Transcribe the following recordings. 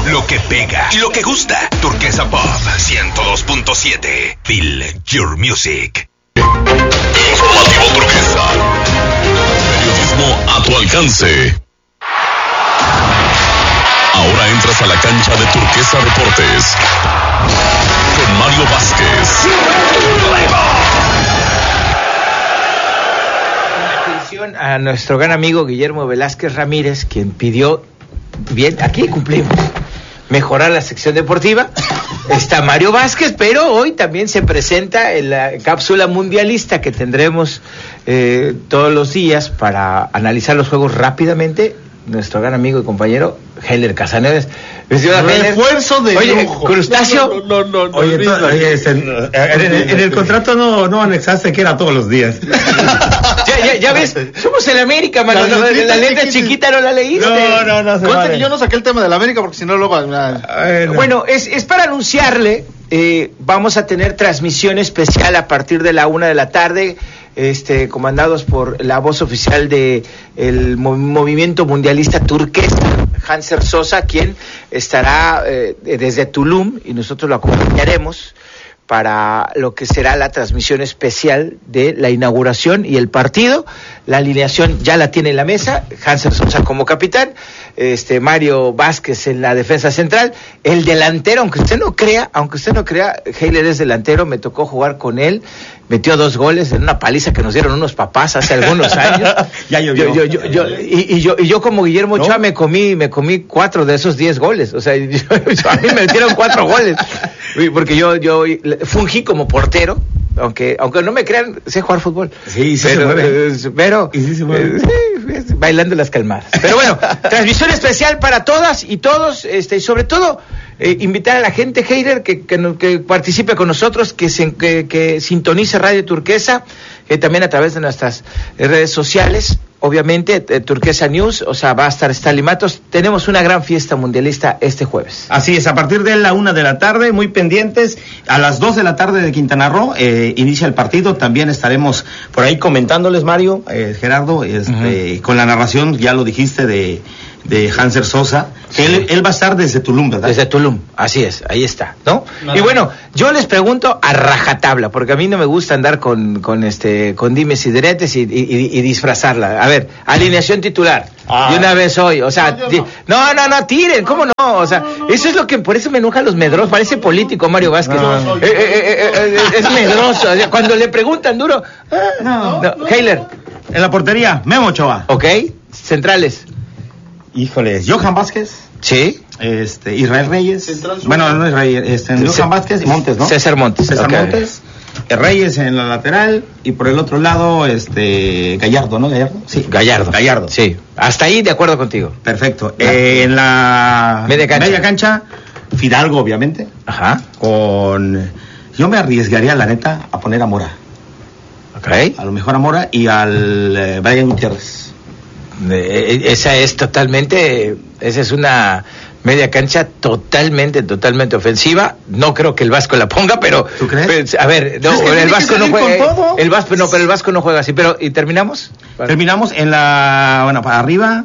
Lo que pega y lo que gusta. Turquesa Pop 102.7. Feel your music. Informativo Turquesa. Periodismo a tu alcance. Ahora entras a la cancha de Turquesa Deportes con Mario Vázquez. Atención a nuestro gran amigo Guillermo Velázquez Ramírez, quien pidió, bien, aquí cumplimos, mejorar la sección deportiva. Está Mario Vázquez, pero hoy también se presenta en la cápsula mundialista que tendremos todos los días para analizar los juegos rápidamente. Nuestro gran amigo y compañero Heiler Casaneves. Refuerzo de lujo. Crustáceo. No. Oye, en el contrato no anexaste que era todos los días. Ya ves, somos el América, mano. La letra chiquita no la leíste. No. Cuenta que yo no saqué el tema del América porque si no luego... Bueno, es para anunciarle, vamos a tener transmisión especial a partir de la 1:00 p.m, comandados por la voz oficial de el movimiento mundialista turquesa, Hanser Sosa, quien estará desde Tulum, y nosotros lo acompañaremos para lo que será la transmisión especial de la inauguración y el partido. La alineación ya la tiene en la mesa, Hanser Sosa como capitán, Mario Vázquez en la defensa central, el delantero, aunque usted no crea, Heiler es delantero, me tocó jugar con él, metió 2 goles en una paliza que nos dieron unos papás hace algunos años. Ya llovió. Yo como Guillermo Ochoa me comí 4 de esos 10 goles, o sea, a mí me metieron 4 goles, porque yo fungí como portero, aunque no me crean, sé jugar fútbol. Sí, se mueve. Pero sí se mueve. Bailando las calmadas. Pero bueno, transmisión especial para todas y todos, y sobre todo invitar a la gente, Heiler, que participe con nosotros, que sintonice Radio Turquesa, también a través de nuestras redes sociales. Obviamente, Turquesa News, o sea, va a estar Stanley Matos. Tenemos una gran fiesta mundialista este jueves. Así es, a partir de la 1:00 p.m, muy pendientes. A las 2:00 p.m. de Quintana Roo inicia el partido. También estaremos por ahí comentándoles, Mario, Gerardo, con la narración, ya lo dijiste, de Hanser Sosa. Sí. Él va a estar desde Tulum, ¿verdad? Desde Tulum, así es, ahí está, ¿no? Y bueno, yo les pregunto a rajatabla, porque a mí no me gusta andar con dimes y diretes y disfrazarla. A ver, alineación titular, de una vez hoy, o sea, no, tiren, ¿cómo no? O sea, eso es lo que, por eso me enojan los medrosos, parece político Mario Vázquez. Es medroso, o sea, cuando le preguntan duro, Heiler. En la portería, Memo Ochoa. Ok, centrales. Híjole, Johan Vázquez. Sí. Israel Reyes. Bueno, no es Reyes, Johan Vázquez y Montes, ¿no? César Montes. Montes. Reyes en la lateral y por el otro lado, Gallardo, ¿no? Gallardo. Sí. Gallardo. Sí. Hasta ahí de acuerdo contigo. Perfecto. En la media cancha, Fidalgo, obviamente. Ajá. Yo me arriesgaría, la neta, a poner a Mora. Okay. A lo mejor a Mora y al Brian Gutiérrez. Esa es una media cancha totalmente ofensiva. No creo que el Vasco la ponga, pero ¿tú crees? A ver, no, el Vasco no juega. El Vasco no juega así, pero ¿y terminamos? Terminamos en para arriba,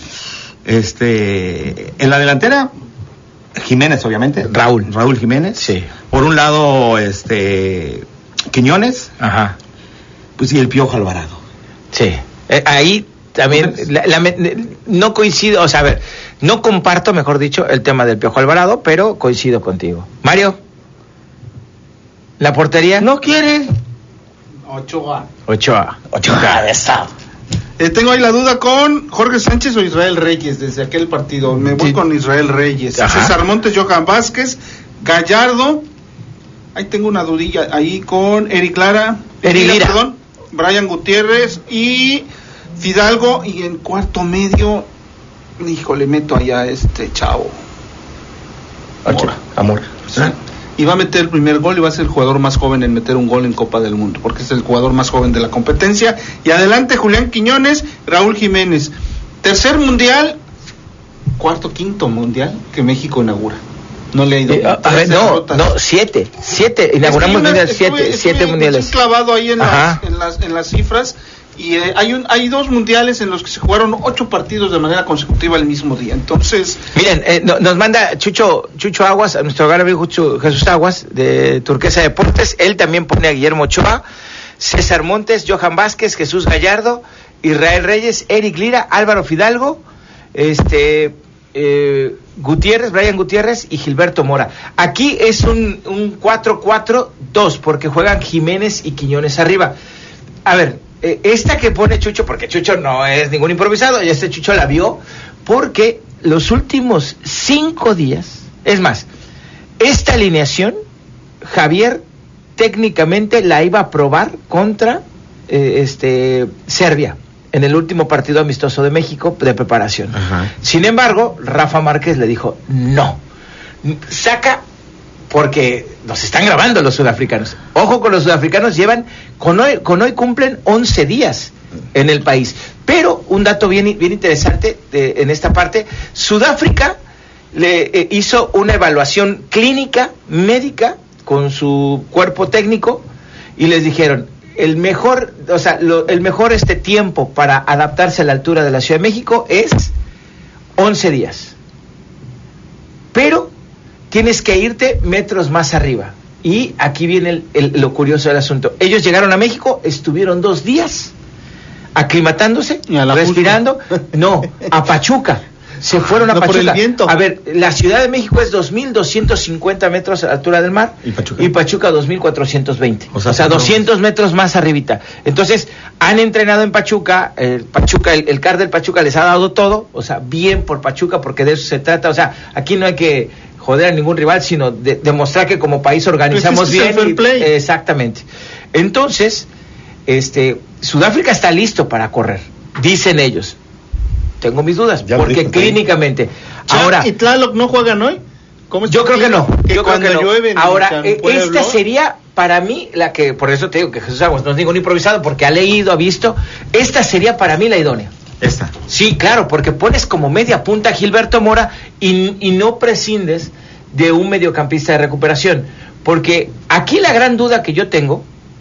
en la delantera, Jiménez, obviamente. Raúl Jiménez. Sí. Por un lado, Quiñones. Ajá. Pues y el Piojo Alvarado. Sí. Ahí también no coincido, o sea, a ver, no comparto, mejor dicho, el tema del Piojo Alvarado, pero coincido contigo. Mario, ¿la portería? No quiere. Ochoa. Tengo ahí la duda con Jorge Sánchez o Israel Reyes desde aquel partido. Me voy con Israel Reyes. Ajá. César Montes, Johan Vázquez, Gallardo. Ahí tengo una dudilla ahí con Eric Lira. Brian Gutiérrez y Fidalgo, y en cuarto medio, híjole, meto allá a chavo. Amor. ¿Sí? Y va a meter el primer gol y va a ser el jugador más joven en meter un gol en Copa del Mundo, porque es el jugador más joven de la competencia. Y adelante Julián Quiñones, Raúl Jiménez. Tercer mundial, quinto mundial que México inaugura. No le ha ido. A ver, siete. Inauguramos mundial, siete mundiales. Estoy clavado ahí en las cifras. y hay 2 mundiales en los que se jugaron 8 partidos de manera consecutiva el mismo día. Entonces, miren, nos manda Chucho Aguas, a nuestro gran amigo Jesús Aguas de Turquesa Deportes. Él también pone a Guillermo Ochoa, César Montes, Johan Vázquez, Jesús Gallardo, Israel Reyes, Eric Lira, Álvaro Fidalgo, Gutiérrez, Brian Gutiérrez y Gilberto Mora. Aquí es un 4-4-2 porque juegan Jiménez y Quiñones arriba. A ver, esta que pone Chucho, porque Chucho no es ningún improvisado, y Chucho la vio porque los últimos 5 días, es más, esta alineación Javier técnicamente la iba a probar contra Serbia en el último partido amistoso de México de preparación. Ajá. Sin embargo, Rafa Márquez le dijo, no, saca, porque nos están grabando los sudafricanos. Ojo con los sudafricanos, con hoy cumplen 11 días en el país. Pero un dato bien interesante en esta parte, Sudáfrica le hizo una evaluación clínica, médica, con su cuerpo técnico, y les dijeron, el mejor tiempo para adaptarse a la altura de la Ciudad de México es 11 días. Pero tienes que irte metros más arriba. Y aquí viene lo curioso del asunto. Ellos llegaron a México, estuvieron 2 días aclimatándose, respirando. No, a Pachuca. Se fueron a Pachuca. Por el viento. A ver, la Ciudad de México es 2.250 metros a la altura del mar. ¿Y Pachuca 2.420. O sea 200 metros más arribita. Entonces, han entrenado en Pachuca. El CAR del Pachuca les ha dado todo. O sea, bien por Pachuca, porque de eso se trata. O sea, aquí no hay que joder a ningún rival, sino demostrar que como país organizamos bien. Fair play. Exactamente. Entonces, Sudáfrica está listo para correr, dicen ellos. Tengo mis dudas, porque clínicamente. Ahora, ¿y Tlaloc no juegan hoy? Yo creo que no. Yo creo que no. Llueve ahora, esta sería para mí la que, por eso te digo que Jesús Aguas no es ningún improvisado, porque ha leído, ha visto. Esta sería para mí la idónea. Esta. Sí, claro, porque pones como media punta a Gilberto Mora y no prescindes de un mediocampista de recuperación. Porque aquí la gran duda que yo tengo,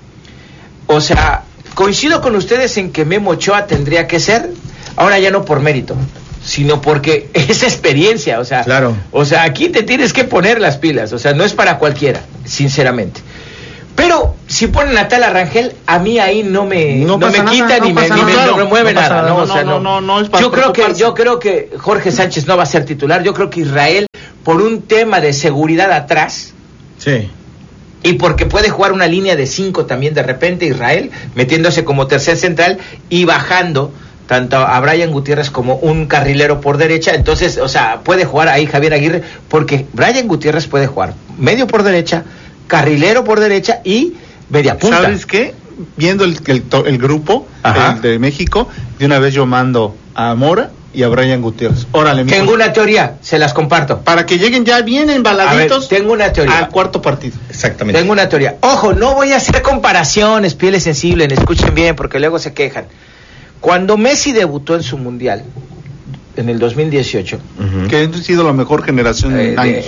o sea, coincido con ustedes en que Memo Ochoa tendría que ser, ahora ya no por mérito, sino porque es experiencia, o sea, claro. O sea, aquí te tienes que poner las pilas, o sea, no es para cualquiera, sinceramente. Pero si ponen a Tal Arrangel, a mí ahí no me quita ni me mueve nada, ¿no? O sea, no es para yo creo que Jorge Sánchez no va a ser titular. Yo creo que Israel, por un tema de seguridad atrás, sí, y porque puede jugar una línea de 5 también de repente, Israel, metiéndose como tercer central y bajando tanto a Brian Gutiérrez como un carrilero por derecha. Entonces, o sea, puede jugar ahí Javier Aguirre, porque Brian Gutiérrez puede jugar medio por derecha, carrilero por derecha y media punta. ¿Sabes qué? Viendo el grupo de México, de una vez yo mando a Mora y a Brian Gutiérrez. Órale, tengo una teoría, se las comparto. Para que lleguen ya bien embaladitos. Tengo una teoría. Al cuarto partido. Exactamente. Tengo una teoría. Ojo, no voy a hacer comparaciones, pieles sensibles, escuchen bien, porque luego se quejan. Cuando Messi debutó en su mundial, en el 2018, que ha sido la mejor generación en años,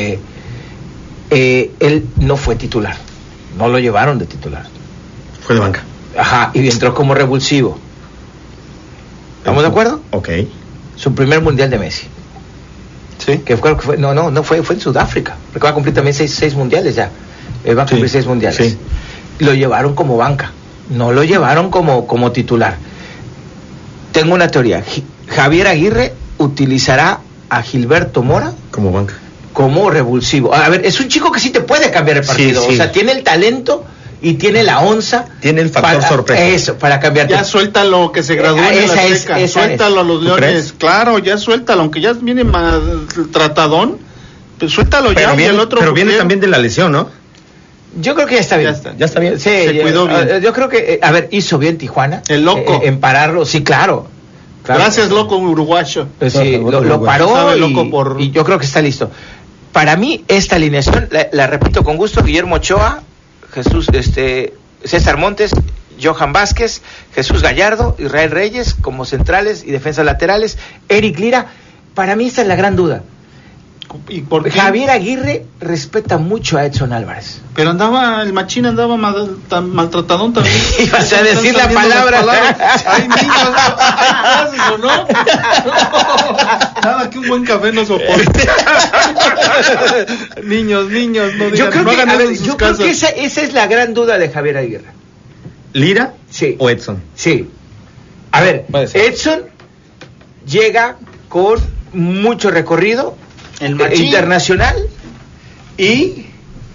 él no fue titular, no lo llevaron de titular, fue de banca. Ajá, y entró como revulsivo. ¿Estamos de acuerdo? Ok. Su primer mundial de Messi. Sí. Que fue fue en Sudáfrica, porque va a cumplir también seis mundiales ya. Va a cumplir 6 mundiales. Sí. Lo llevaron como banca, no lo llevaron como titular. Tengo una teoría. Javier Aguirre utilizará a Gilberto Mora como banca, como revulsivo. A ver, es un chico que sí te puede cambiar el partido. Sí. O sea, tiene el talento y tiene la onza. Tiene el factor sorpresa. Eso, para cambiarte. Ya suéltalo, que se gradúe en la Azteca. Suéltalo a los Leones. ¿Crees? Claro, ya suéltalo, aunque ya viene más tratadón, pues suéltalo pero ya. Viene, y el otro pero viene también de la lesión, ¿no? Yo creo que ya está bien. Ya está bien. Sí, se cuidó bien. Yo creo que, hizo bien Tijuana. El loco. En pararlo, sí, claro. Gracias, loco uruguayo. Sí, lo paró y yo creo que está listo. Para mí, esta alineación, la repito con gusto: Guillermo Ochoa, César Montes, Johan Vázquez, Jesús Gallardo, Israel Reyes como centrales y defensas laterales, Eric Lira. Para mí esta es la gran duda. ¿Y por qué? Javier Aguirre respeta mucho a Edson Álvarez. Pero el machín andaba maltratadón también. Ibas a decir la palabra. Hay niños, hay clases, ¿o no? Nada que un buen café no soporte. niños, no digan, no hagan eso en sus yo casas. creo que esa es la gran duda de Javier Aguirre. ¿Lira? Sí. ¿O Edson? Sí. A ver, Puede ser. Edson llega con mucho recorrido internacional y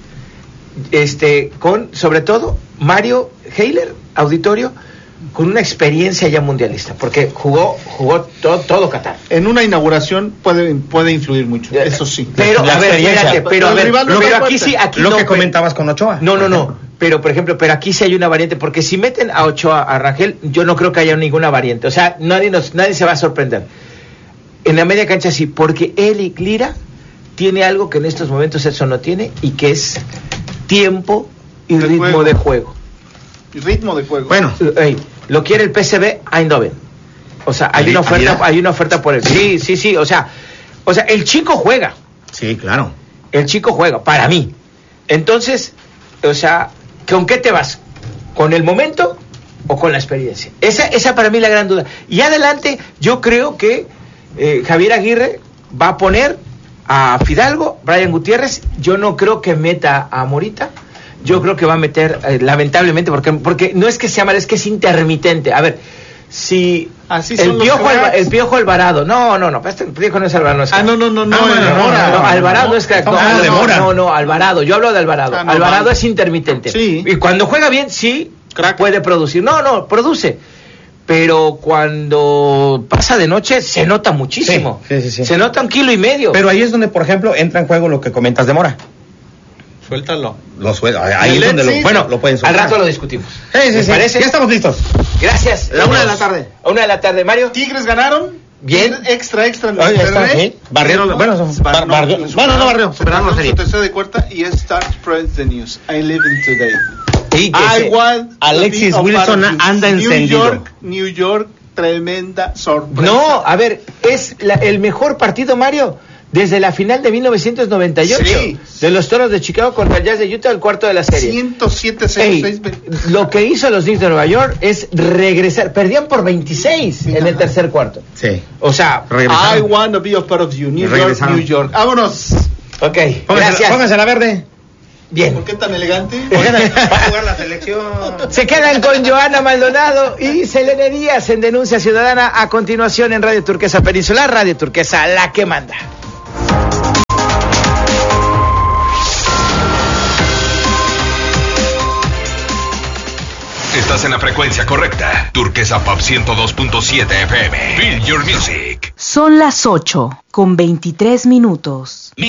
con, sobre todo, Mario Heiler, auditorio, con una experiencia ya mundialista, porque jugó todo Qatar. En una inauguración puede influir mucho, eso sí. Pero, La a ver, experiencia. espérate, pero aquí sí, Lo que comentabas con Ochoa. No. Pero, por ejemplo, aquí sí hay una variante, porque si meten a Ochoa, a Rangel, yo no creo que haya ninguna variante. O sea, nadie se va a sorprender. En la media cancha sí, porque Eric Lira tiene algo que en estos momentos Edson no tiene, y que es tiempo y ritmo de juego. Ritmo de juego. Bueno, Lo quiere el PSV Eindhoven. O sea, hay una oferta por él. Sí, o sea, el chico juega. sí, claro. El chico juega, para mí. Entonces, o sea, ¿con qué te vas? ¿Con el momento o con la experiencia? Esa para mí es la gran duda. Y adelante, yo creo que Javier Aguirre va a poner a Fidalgo, Brian Gutiérrez. Yo no creo que meta a Morita. Yo creo que va a meter, lamentablemente, porque no es que sea mal, es que es intermitente. A ver, si así el Piojo Alvarado, no, el Piojo no es Alvarado, no es crack. No, Alvarado no es crack. No, Alvarado, yo hablo de Alvarado. Alvarado es intermitente. Sí. Y cuando juega bien, sí, Crack. puede producir. No, produce. Pero cuando pasa de noche se nota muchísimo. Sí. Se nota 1,5 kilos. Pero ahí es donde, por ejemplo, entra en juego lo que comentas de Mora. Suéltalo. Ahí es donde lo pueden soltar. Al rato lo discutimos. Sí. ¿Parece? Ya estamos listos. Gracias. La 1 de la tarde. A 1 de la tarde, Mario. Tigres ganaron. Bien. Extra. Ahí está, ¿sí? Barrieron, barrió. Superaron la serie. Su tercera de cuarta y start spreads the news. I live in today. Sí, Alexis Wilson anda encendido. New York, tremenda sorpresa. No, a ver, es el mejor partido, Mario, desde la final de 1998. Sí. De los Toros de Chicago contra el Jazz de Utah, el cuarto de la serie. 107-6. Lo que hizo los Knicks de Nueva York es regresar. Perdían por 26 en el tercer cuarto. Sí. O sea, I want to be a part of you. New York. Vámonos. ok, Pónganse, gracias. la verde. Bien. ¿Por qué tan elegante? Va a jugar la selección. Se quedan con Joana Maldonado y Selene Díaz en Denuncia Ciudadana a continuación en Radio Turquesa Peninsular, Radio Turquesa, la que manda. Estás en la frecuencia correcta. Turquesa Pop 102.7 FM. Feel your music. Son las 8:23.